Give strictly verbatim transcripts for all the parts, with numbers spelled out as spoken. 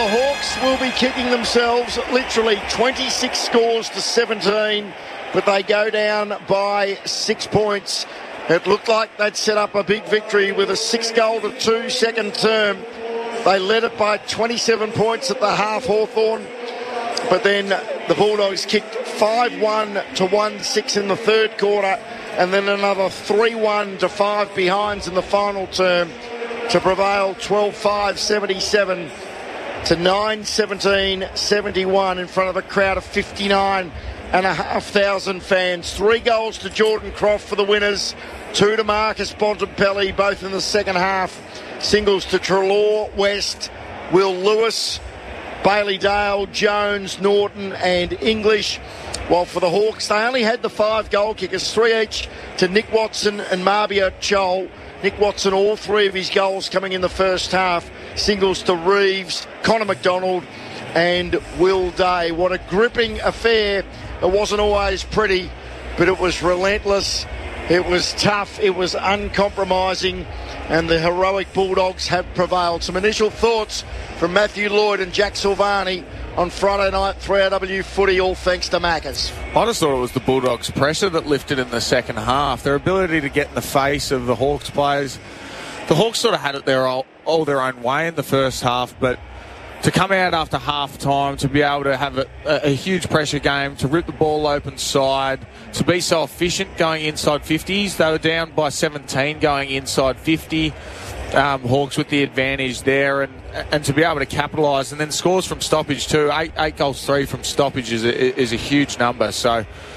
the Hawks will be kicking themselves. Literally twenty-six scores to seventeen, but they go down by six points. It looked like they'd set up a big victory with a six goal to two second term. They led it by twenty-seven points at the half, Hawthorn, but then the Bulldogs kicked five one to one six in the third quarter, and then another three one to five behinds in the final term to prevail twelve five seventy-seven to nine seventeen seventy-one in front of a crowd of fifty-nine and a half thousand fans. Three goals to Jordan Croft for the winners, two to Marcus Bontempelli, both in the second half. Singles to Treloar, West, Will Lewis, Bailey Dale, Jones, Norton and English. While for the Hawks, they only had the five goal kickers, three each to Nick Watson and Marbia Chol. Nick Watson, all three of his goals coming in the first half. Singles to Reeves, Connor McDonald and Will Day. What a gripping affair. It wasn't always pretty, but it was relentless. It was tough. It was uncompromising. And the heroic Bulldogs have prevailed. Some initial thoughts from Matthew Lloyd and Jack Silvani on Friday night three R W footy, all thanks to Maccas. I just thought it was the Bulldogs' pressure that lifted in the second half. Their ability to get in the face of the Hawks players. The Hawks sort of had it their all, all their own way in the first half, but to come out after half time, to be able to have a, a, a huge pressure game, to rip the ball open side, to be so efficient going inside fifties. They were down by seventeen going inside fifty. Um, Hawks with the advantage there, and and to be able to capitalise, and then scores from stoppage too. Eight, eight goals, three from stoppage is a, is a huge number. So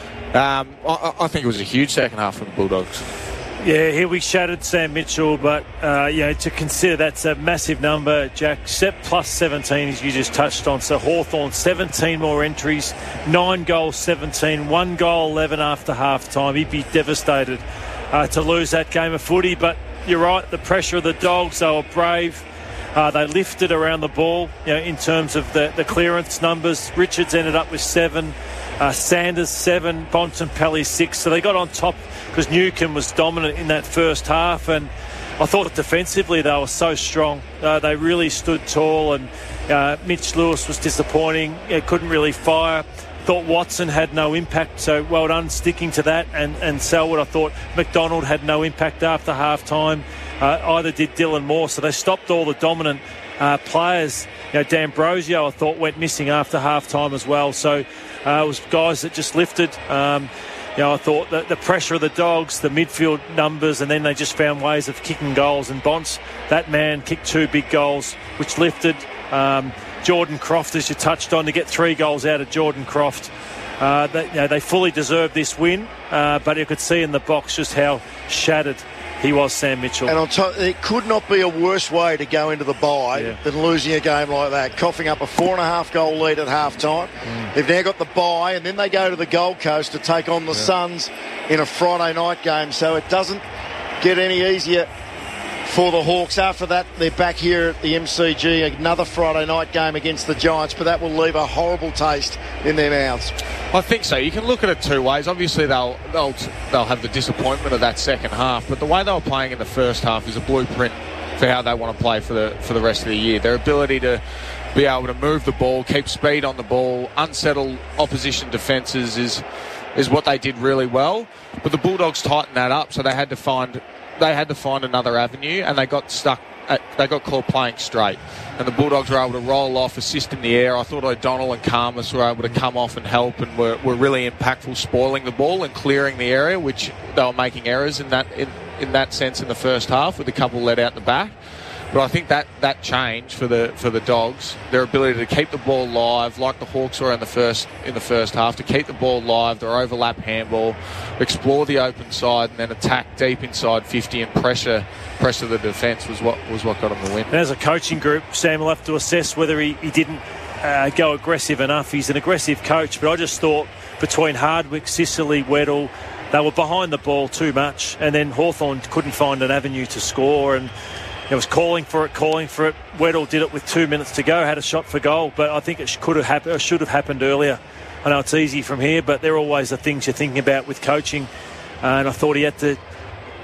um, I, I think it was a huge second half from the Bulldogs. Yeah, here we shattered Sam Mitchell, but uh, you know, to consider that's a massive number, Jack. Set plus seventeen, as you just touched on. So Hawthorn, seventeen more entries, nine goals, seventeen, one goal, eleven after half time. He'd be devastated uh, to lose that game of footy, but you're right, the pressure of the Dogs, they were brave. Uh, they lifted around the ball, you know, in terms of the, the clearance numbers. Richards ended up with seven, uh, Sanders seven, Bontempelli six. So they got on top because Newcombe was dominant in that first half. And I thought defensively they were so strong. Uh, they really stood tall, and uh, Mitch Lewis was disappointing. He couldn't really fire. Thought Watson had no impact, so well done sticking to that. And, and Selwood, I thought McDonald had no impact after half-time. Uh, either did Dylan Moore, so they stopped all the dominant uh, players. You know, D'Ambrosio, I thought, went missing after half-time as well. So uh, it was guys that just lifted. Um, you know, I thought that the pressure of the Dogs, the midfield numbers, and then they just found ways of kicking goals. And Bonts, that man, kicked two big goals, which lifted. Um, Jordan Croft, as you touched on, to get three goals out of Jordan Croft. Uh, they, you know, they fully deserved this win, uh, but you could see in the box just how shattered he was, Sam Mitchell. And on top, it could not be a worse way to go into the bye yeah. than losing a game like that, coughing up a four and a half goal lead at half time. Mm. They've now got the bye, and then they go to the Gold Coast to take on the yeah. Suns in a Friday night game, so it doesn't get any easier for the Hawks. After that, they're back here at the M C G, another Friday night game against the Giants, but that will leave a horrible taste in their mouths. I think so. You can look at it two ways. Obviously, they'll they'll they'll have the disappointment of that second half, but the way they were playing in the first half is a blueprint for how they want to play for the for the rest of the year. Their ability to be able to move the ball, keep speed on the ball, unsettle opposition defences is is what they did really well. But the Bulldogs tightened that up, so they had to find. They had to find another avenue, and they got stuck. At, they got caught playing straight, and the Bulldogs were able to roll off, assist in the air. I thought O'Donnell and Karmas were able to come off and help, and were, were really impactful, spoiling the ball and clearing the area, which they were making errors in that in, in that sense in the first half, with a couple let out the back. But I think that, that changed for the for the Dogs, their ability to keep the ball live, like the Hawks were in the first in the first half, to keep the ball live, their overlap handball, explore the open side, and then attack deep inside fifty and pressure pressure the defence was what was what got them the win. And as a coaching group, Sam will have to assess whether he, he didn't uh, go aggressive enough. He's an aggressive coach, but I just thought between Hardwick, Sicily, Weddle, they were behind the ball too much, and then Hawthorn couldn't find an avenue to score, and it was calling for it, calling for it. Weddle did it with two minutes to go, had a shot for goal, but I think it could have happened, or should have happened earlier. I know it's easy from here, but they're always the things you're thinking about with coaching. Uh, and I thought he had to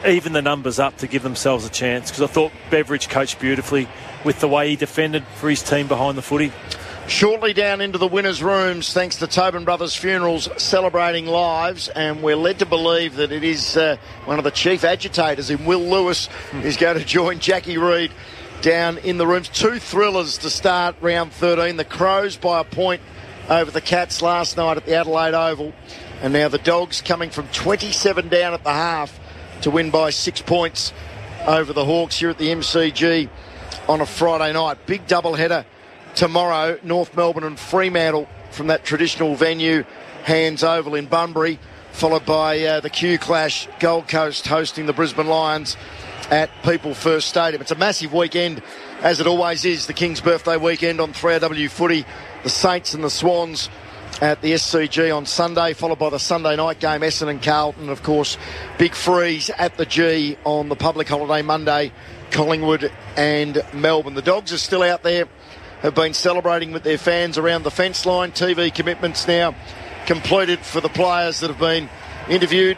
even the numbers up to give themselves a chance, because I thought Beveridge coached beautifully with the way he defended for his team behind the footy. Shortly down into the winners' rooms, thanks to Tobin Brothers Funerals, celebrating lives, and we're led to believe that it is uh, one of the chief agitators in Will Lewis who's going to join Jackie Reid down in the rooms. Two thrillers to start round thirteen. The Crows by a point over the Cats last night at the Adelaide Oval, and now the Dogs coming from twenty-seven down at the half to win by six points over the Hawks here at the M C G on a Friday night. Big doubleheader tomorrow, North Melbourne and Fremantle from that traditional venue, Hands Oval in Bunbury, followed by uh, the Q Clash, Gold Coast hosting the Brisbane Lions at People First Stadium. It's a massive weekend, as it always is, the King's birthday weekend on three R W Footy. The Saints and the Swans at the S C G on Sunday, followed by the Sunday night game, Essendon and Carlton. Of course, big freeze at the G on the public holiday Monday, Collingwood and Melbourne. The Dogs are still out there, have been celebrating with their fans around the fence line. T V commitments now completed for the players that have been interviewed.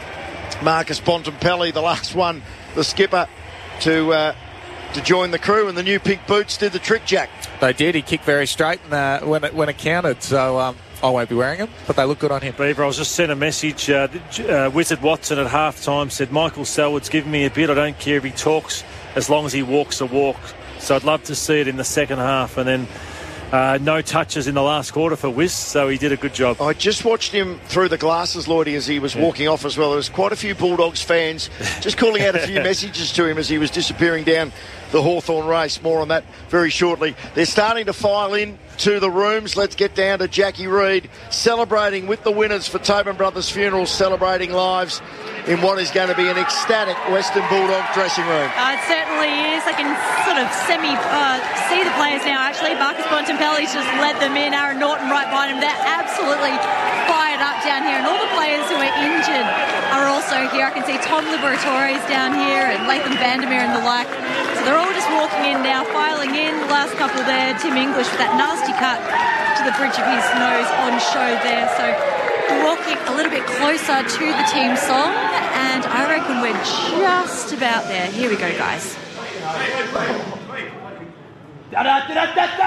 Marcus Bontempelli, the last one, the skipper, to uh, to join the crew, and the new pink boots did the trick, Jack. They did. He kicked very straight and, uh, when, it, when it counted, so um, I won't be wearing them, but they look good on him. Beaver, I was just sent a message. Uh, uh, Wizard Watson at half-time said, Michael Selwood's giving me a bit. I don't care if he talks as long as he walks the walk. So I'd love to see it in the second half. And then uh, no touches in the last quarter for Wiz, so he did a good job. I just watched him through the glasses, Lloydie, as he was yeah. walking off as well. There was quite a few Bulldogs fans just calling out a few messages to him as he was disappearing down the Hawthorn race. More on that very shortly. They're starting to file in to the rooms. Let's get down to Jackie Reid celebrating with the winners for Tobin Brothers Funerals, celebrating lives in what is going to be an ecstatic Western Bulldog dressing room. Uh, it certainly is. I can sort of semi uh, see the players now, actually. Marcus Bontempelli's just led them in. Aaron Norton right behind him. They're absolutely fired up down here. And all the players who are injured are also here. I can see Tom Liberatore's down here and Latham Vandermeer and the like. So they're all just walking in now, filing in. The last couple there, Tim English with that nasty cut to the bridge of his nose on show there. So walking a little bit closer to the team song, and I reckon we're just about there. Here we go, guys.